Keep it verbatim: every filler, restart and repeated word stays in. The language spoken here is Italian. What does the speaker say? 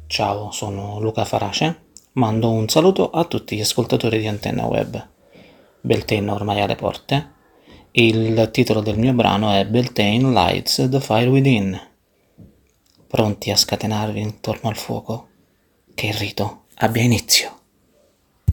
Ciao, sono Luca Farace. Mando un saluto a tutti gli ascoltatori di Antenna Web. Beltane ormai alle porte. Il titolo del mio brano è Beltane Lights the Fire Within. Pronti a scatenarvi intorno al fuoco? Che il rito abbia inizio.